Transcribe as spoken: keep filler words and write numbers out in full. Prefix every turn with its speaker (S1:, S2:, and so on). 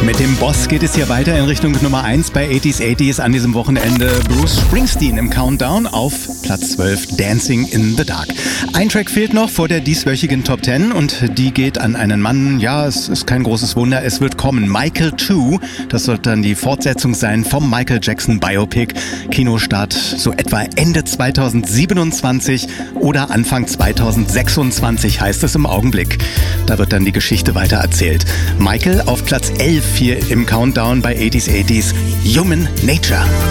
S1: Mit dem Boss geht es hier weiter in Richtung Nummer eins bei achtziger achtziger an diesem Wochenende. Bruce Springsteen im Countdown auf Platz zwölf, Dancing in the Dark. Ein Track fehlt noch vor der dieswöchigen Top zehn und die geht an einen Mann, ja, es ist kein großes Wunder, es wird kommen. Michael zwei, das sollte dann die Fortsetzung sein vom Michael Jackson Biopic. Kinostart so etwa Ende zweitausendsiebenundzwanzig oder Anfang zweitausendsechsundzwanzig heißt es im Augenblick. Da wird dann die Geschichte weiter erzählt. Michael auf Platz elf hier im Countdown bei achtziger achtziger, Human Nature.